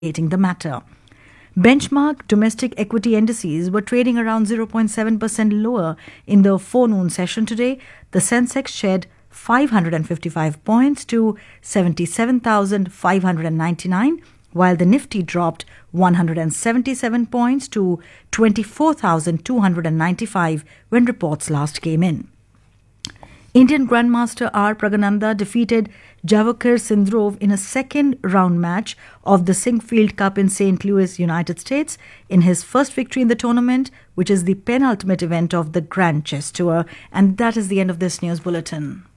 the matter. Benchmark domestic equity indices were trading around 0.7% lower in the forenoon session today. The Sensex shed 555 points to 77,599, while the Nifty dropped 177 points to 24,295 when reports last came in. Indian Grandmaster R. Pragananda defeated Javokar Sindrov in a second-round match of the Sinquefield Cup in St. Louis, United States, in his first victory in the tournament, which is the penultimate event of the Grand Chess Tour. And that is the end of this news bulletin.